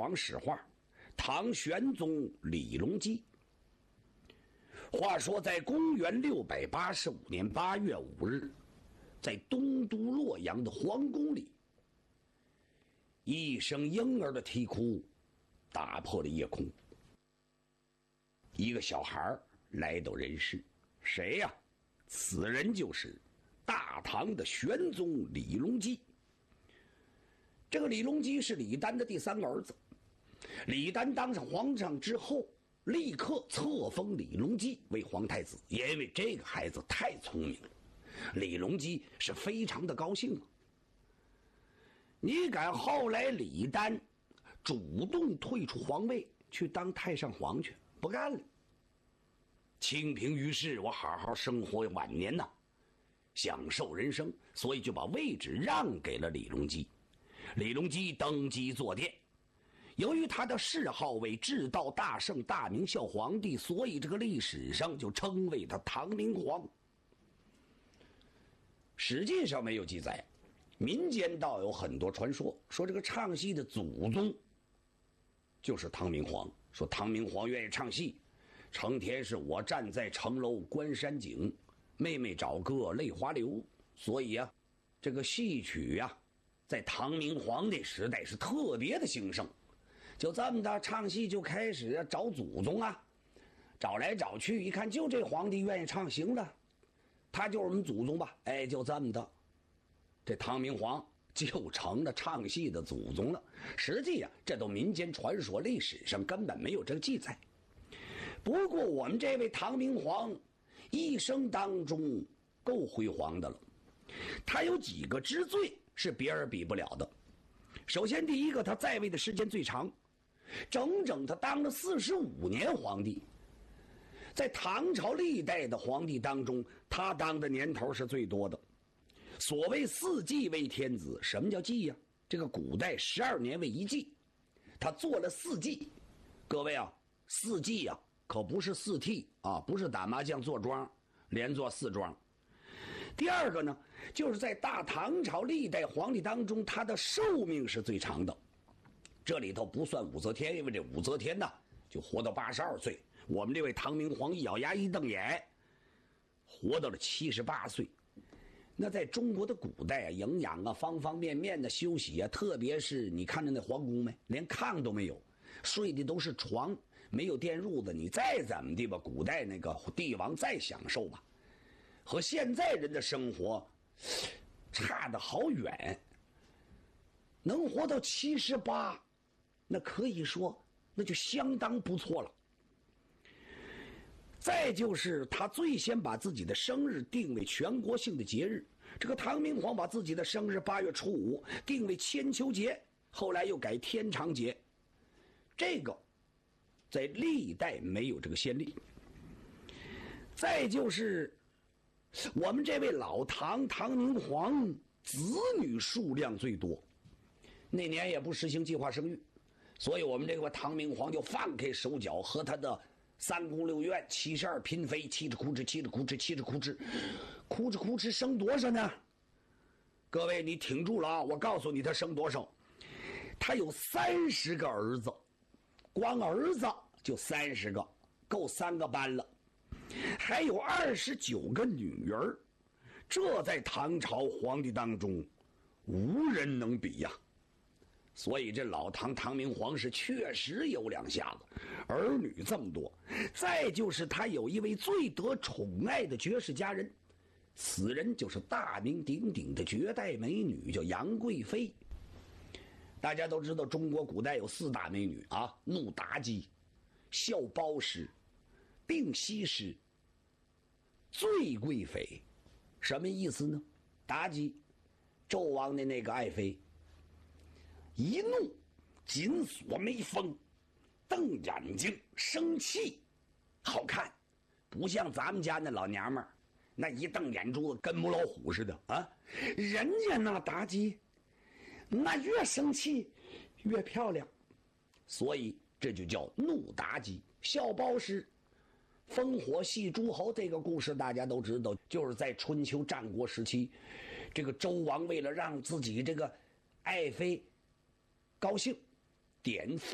皇史话，唐玄宗李隆基。话说在公元685年8月5日，在东都洛阳的皇宫里，一声婴儿的啼哭打破了夜空。一个小孩来到人世，谁呀？此人就是大唐的玄宗李隆基。这个李隆基是李丹的第3个儿子。李丹当上皇上之后，立刻册封李隆基为皇太子，因为这个孩子太聪明了。李隆基是非常的高兴啊。你敢后来李丹主动退出皇位去当太上皇去，不干了。清平于世，我好好生活晚年呢，享受人生，所以就把位置让给了李隆基。李隆基登基坐殿，由于他的谥号为至道大圣大明孝皇帝，所以这个历史上就称为他唐明皇。史记上没有记载，民间倒有很多传说，说这个唱戏的祖宗就是唐明皇，说唐明皇愿意唱戏，成天是我站在城楼观山景，妹妹找哥泪花流，所以啊，这个戏曲啊，在唐明皇那时代是特别的兴盛。就这么的唱戏就开始找祖宗啊，找来找去，一看就这皇帝愿意唱，行了，他就是我们祖宗吧。哎，就这么的，这唐明皇就成了唱戏的祖宗了。实际啊，这都民间传说，历史上根本没有这个记载。不过我们这位唐明皇一生当中够辉煌的了，他有几个之最是别人比不了的。首先第一个，他在位的时间最长，整整他当了45年皇帝。在唐朝历代的皇帝当中，他当的年头是最多的。所谓4季为天子，什么叫季呀？这个古代12年为一季，他做了4季。各位啊，4季啊可不是4替啊，不是打麻将坐庄连做4庄。第二个呢，就是在大唐朝历代皇帝当中，他的寿命是最长的。这里头不算武则天，因为这武则天呢就活到82岁，我们这位唐明皇一咬牙一瞪眼，活到了78岁。那在中国的古代啊，营养啊，方方面面的休息啊，特别是你看着那皇宫没，连炕都没有，睡的都是床，没有电褥子，你再怎么的吧，古代那个帝王再享受吧，和现在人的生活差得好远。能活到78，那可以说那就相当不错了。再就是他最先把自己的生日定为全国性的节日，这个唐明皇把自己的生日8月初5定为千秋节，后来又改天长节，这个在历代没有这个先例。再就是我们这位老唐明皇子女数量最多，那年也不实行计划生育，所以我们这个唐明皇就放开手脚，和他的3宫6院72嫔妃七哧哭哧生多少呢？各位你挺住了啊！我告诉你他生多少，他有30个儿子，光儿子就30个，够3个班了，还有29个女儿，这在唐朝皇帝当中无人能比呀。所以这老唐明皇是确实有2下子，儿女这么多。再就是他有一位最得宠爱的绝世佳人，此人就是大名鼎鼎的绝代美女，叫杨贵妃。大家都知道中国古代有4大美女啊，怒妲己、孝褒师、并西施、醉贵妃。什么意思呢？妲己，纣王的那个爱妃，一怒紧锁眉峰，瞪眼睛生气，好看，不像咱们家那老娘们儿那一瞪眼珠子跟母老虎似的啊。人家那妲己那越生气越漂亮，所以这就叫怒妲己。孝褒师烽火戏诸侯这个故事大家都知道，就是在春秋战国时期，这个周王为了让自己这个爱妃高兴，点